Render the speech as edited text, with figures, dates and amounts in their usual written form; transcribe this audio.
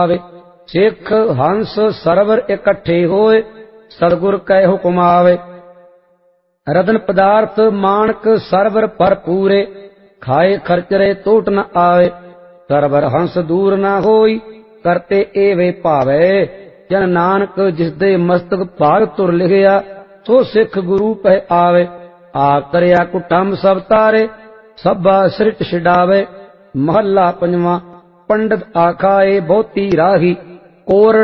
ਆਵੇ। ਸਿੱਖ ਹੰਸ ਸਰਵਰ ਇਕੱਠੇ ਹੋਏ, ਸਤਿਗੁਰ ਕੈ ਹੁਕਮ ਆਵੇ। ਰਤਨ ਪਦਾਰਥ ਮਾਣਕ ਸਰਵਰ ਭਰਪੂਰੇ, ਖਾਏ ਖਰਚਰੇ ਟੋਟ ਨ ਆਵੇ। ਸਰਵਰ ਹੰਸ ਦੂਰ ਨ ਹੋਈ, ਕਰਤੇ ਏਵੇ ਭਾਵੈ। ਜਨ ਨਾਨਕ ਜਿਸ ਦੇ ਮਸਤਕ ਭਾਗ ਤੁਰ ਲਿਖਿਆ, ਸੋ ਸਿੱਖ ਗੁਰੂ ਪੈ ਆਵੇ। ਆਪ ਕਰਿਆ ਕੁਟੰਬ ਸਭ ਤਾਰੇ, ਸਭਾ ਸ੍ਰਿਟ ਛਡਾਵੇ। ਮਹੱਲਾ ਪੰਜਵਾਂ। ਪੰਡਤ ਆਖਾਏ ਬਹੁਤੀ ਰਾਹੀ, ਕੋਰੜ